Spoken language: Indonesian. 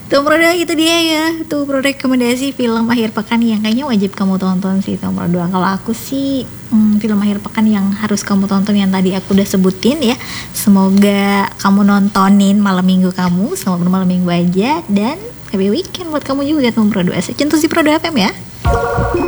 Tuh Proda itu dia ya. Tuh Pro rekomendasi film akhir pekan yang kayaknya wajib kamu tonton sih Tuh Pro. Kalau aku sih film akhir pekan yang harus kamu tonton yang tadi aku udah sebutin ya. Semoga kamu nontonin malam minggu kamu, selamat malam minggu aja dan happy weekend buat kamu juga Tuh Pro. Centus di Pro FM ya.